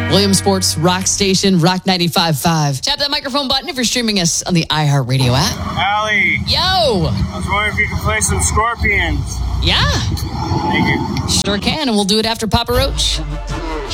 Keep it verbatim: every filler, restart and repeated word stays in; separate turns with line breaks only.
Williams Sports Rock Station, Rock ninety-five point five. Tap that microphone button if you're streaming us on the iHeartRadio app.
Allie.
Yo.
I was wondering if you could play some Scorpions.
Yeah.
Thank you.
Sure can, and we'll do it after Papa Roach.